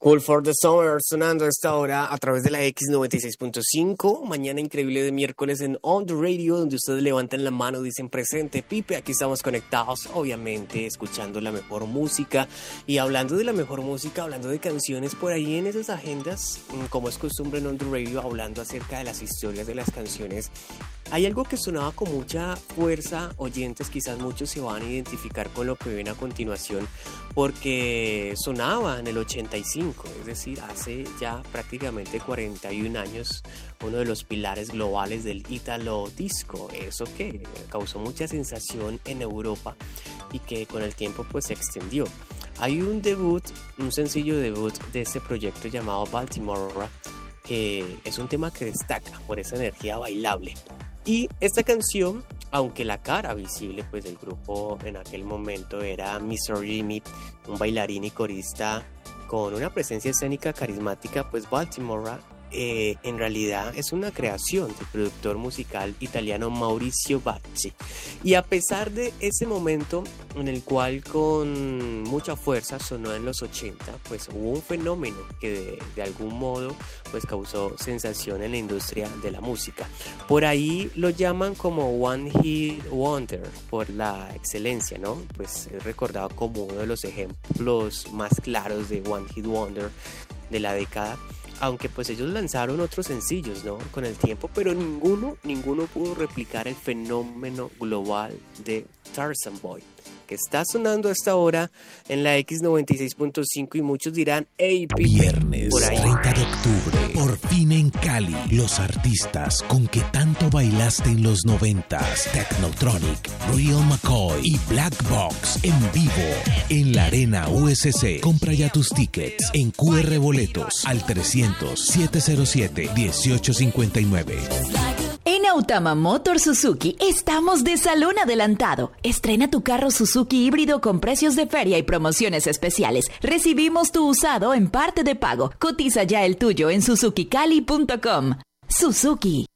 Cool for the Summer sonando a esta hora a través de la X96.5. Mañana increíble de miércoles en On The Radio, donde ustedes levantan la mano, dicen presente. Pipe, aquí estamos conectados, obviamente, escuchando la mejor música. Y hablando de la mejor música, hablando de canciones por ahí en esas agendas, como es costumbre en On The Radio, hablando acerca de las historias de las canciones. Hay algo que sonaba con mucha fuerza, oyentes, quizás muchos se van a identificar con lo que ven a continuación, porque sonaba en el 85, es decir, hace ya prácticamente 41 años, uno de los pilares globales del Italo Disco, eso que causó mucha sensación en Europa y que con el tiempo pues se extendió. Hay un sencillo debut de este proyecto llamado Baltimore, que es un tema que destaca por esa energía bailable. Y esta canción, aunque la cara visible pues del grupo en aquel momento era Mr. Jimmy, un bailarín y corista con una presencia escénica carismática, pues Baltimore en realidad es una creación del productor musical italiano Maurizio Bacci. Y a pesar de ese momento en el cual con mucha fuerza sonó en los 80, pues hubo un fenómeno que de algún modo pues causó sensación en la industria de la música. Por ahí lo llaman como One Hit Wonder por la excelencia, ¿no? Pues es recordado como uno de los ejemplos más claros de One Hit Wonder de la década. Aunque pues ellos lanzaron otros sencillos, ¿no? Con el tiempo, pero ninguno pudo replicar el fenómeno global de Tarzan Boy, que está sonando a esta hora en la X96.5 y muchos dirán, hey, Pipe, viernes por ahí. 30 de octubre, por fin en Cali, los artistas con que tanto bailaste en los 90s, Technotronic, Real McCoy y Black Box en vivo en la Arena USC. Compra ya tus tickets en QR Boletos al 300-707-1859. En Autama Motor Suzuki estamos de salón adelantado. Estrena tu carro Suzuki híbrido con precios de feria y promociones especiales. Recibimos tu usado en parte de pago. Cotiza ya el tuyo en suzukicali.com. Suzuki.